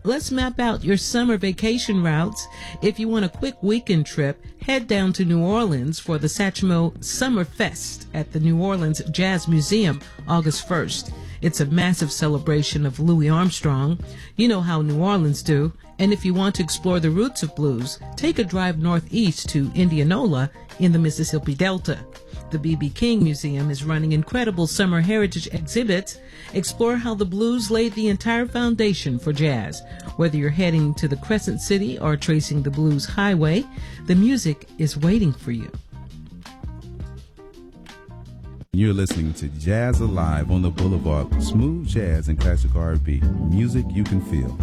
Let's map out your summer vacation routes. If you want a quick weekend trip, head down to New Orleans for the Satchmo Summer Fest at the New Orleans Jazz Museum, August 1st. It's a massive celebration of Louis Armstrong. You know how New Orleans do. And if you want to explore the roots of blues, take a drive northeast to Indianola in the Mississippi Delta. The B.B. King Museum is running incredible summer heritage exhibits. Explore how the blues laid the entire foundation for jazz. Whether you're heading to the Crescent City or tracing the blues highway, the music is waiting for you. You're listening to Jazz Alive on the Boulevard. Smooth jazz and classic R&B. Music you can feel.